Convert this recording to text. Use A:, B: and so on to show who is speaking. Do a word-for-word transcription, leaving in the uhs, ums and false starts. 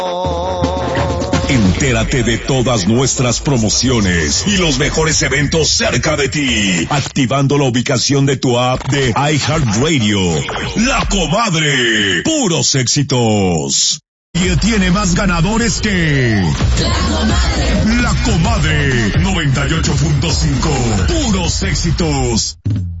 A: Entérate de todas nuestras promociones y los mejores eventos cerca de ti, activando la ubicación de tu app de iHeartRadio. La Comadre, puros éxitos. Y tiene más ganadores que... La Comadre. La Comadre, noventa y ocho punto cinco, puros éxitos.